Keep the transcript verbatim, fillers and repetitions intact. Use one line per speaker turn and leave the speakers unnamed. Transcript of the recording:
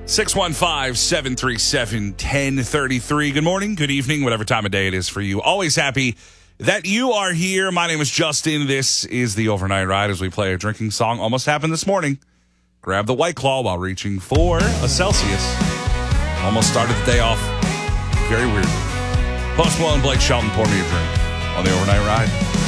six one five, seven three seven, one zero three three. Good morning, good evening, whatever time of day it is for you. Always happy that you are here. My name is Justin. This is the Overnight Ride as we play a drinking song. Almost happened this morning. Grab the White Claw while reaching for a Celsius. Almost started the day off very weird. Post Malone, Blake Shelton, pour me a drink on the Overnight Ride.